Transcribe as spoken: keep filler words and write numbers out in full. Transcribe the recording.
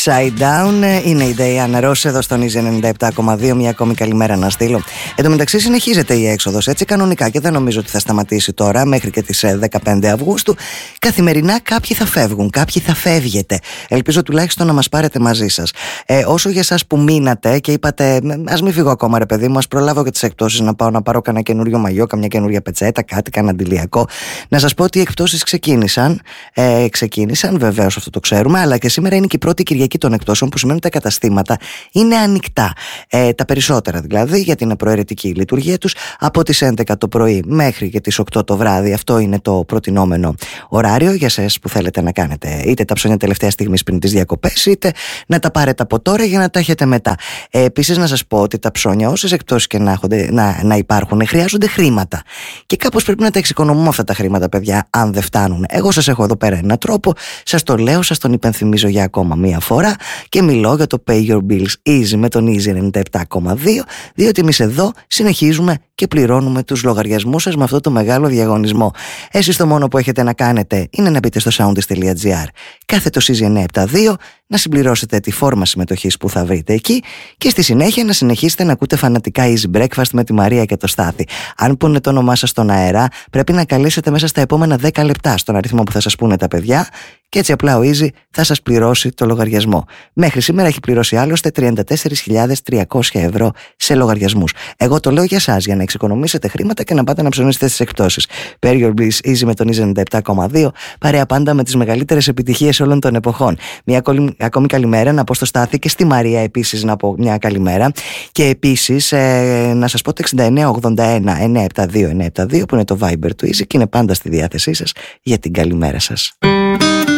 Upside Down είναι η Diana Ross εδώ στον Easy ενενήντα επτά κόμμα δύο. Μια ακόμη καλημέρα να στείλω. Εν τω μεταξύ συνεχίζεται η έξοδος έτσι κανονικά και δεν νομίζω ότι θα σταματήσει τώρα μέχρι και τις δεκαπέντε Αυγούστου. Καθημερινά κάποιοι θα φεύγουν, κάποιοι θα φεύγετε. Ελπίζω τουλάχιστον να μας πάρετε μαζί σας. Ε, όσο για εσάς που μείνατε και είπατε, ας μην φύγω ακόμα ρε παιδί μου, ας προλάβω και τις εκπτώσεις να πάω να πάρω κανένα καινούριο μαγιό, καμιά καινούρια πετσέτα, κάτι, κανένα αντιλιακό. Να σας πω ότι οι εκπτώσεις ξεκίνησαν. Ε, ξεκίνησαν, βεβαίως αυτό το ξέρουμε, αλλά και σήμερα είναι και η πρώτη Κυριακή των εκπτώσεων, που σημαίνει ότι τα καταστήματα είναι ανοιχτά. Ε, τα περισσότερα δηλαδή, γιατί είναι προαιρετική η λειτουργία τους, από τις έντεκα το πρωί μέχρι και τις οκτώ το βράδυ. Αυτό είναι το προτινόμενο ωράριο για εσάς που θέλετε να κάνετε είτε τα ψώνια τελευταία στιγμή πριν τις διακοπές, είτε να τα πάρετε από τώρα για να τα έχετε μετά. Ε, επίσης, να σας πω ότι τα ψώνια, όσες εκπτώσεις και να, έχονται, να, να υπάρχουν, χρειάζονται χρήματα. Και κάπως πρέπει να τα εξοικονομούμε αυτά τα χρήματα, παιδιά, αν δεν φτάνουν. Εγώ σας έχω εδώ πέρα έναν τρόπο, σας το λέω, σας τον υπενθυμίζω για ακόμα μία φορά και μιλώ για το Pay Your Bills Easy με τον Easy ενενήντα επτά κόμμα δύο, διότι εμείς εδώ συνεχίζουμε και πληρώνουμε τους λογαριασμούς σας με αυτό το μεγάλο διαγωνισμό. Εσείς το μόνο που έχετε να κάνετε είναι να μπείτε στο soundist.gr, κάθετο Easy εννιακόσια εβδομήντα δύο, να συμπληρώσετε τη φόρμα συμμετοχής που θα βρείτε εκεί και στη συνέχεια να συνεχίσετε να ακούτε φανατικά Easy Breakfast με τη Μαρία και το Στάθη. Αν πούνε το όνομά σας στον αέρα, πρέπει να καλέσετε μέσα στα επόμενα δέκα λεπτά στον αριθμό που θα σας πούνε τα παιδιά και έτσι απλά ο Easy θα σας πληρώσει το λογαριασμό. Μέχρι σήμερα έχει πληρώσει άλλωστε τριάντα τέσσερις χιλιάδες τριακόσια ευρώ σε λογαριασμούς. Εγώ το λέω για εσάς, για να εξοικονομήσετε χρήματα και να πάτε να ψωνίσετε στις εκπτώσεις. Pay Your Bills Easy με τον Easy ενενήντα επτά κόμμα δύο, παρέα πάντα με τις μεγαλύτερες επιτυχίες όλων των εποχών. Μια ακόμη καλημέρα να πω στο Στάθη και στη Μαρία επίσης να πω μια καλημέρα. Και επίσης ε, να σας πω το εξήντα εννέα ογδόντα ένα εννιακόσια εβδομήντα δύο εννιακόσια εβδομήντα δύο που είναι το Viber του Easy και είναι πάντα στη διάθεσή σας για την καλημέρα σας.